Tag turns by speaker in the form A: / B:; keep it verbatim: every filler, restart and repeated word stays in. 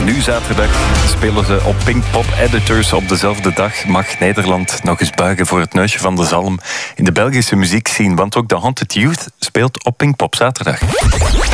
A: Nu zaterdag spelen ze op Pinkpop Editors. Op dezelfde dag mag Nederland nog eens buigen voor het neusje van de zalm in de Belgische muziekscene. Want ook de Haunted Youth speelt op Pinkpop zaterdag.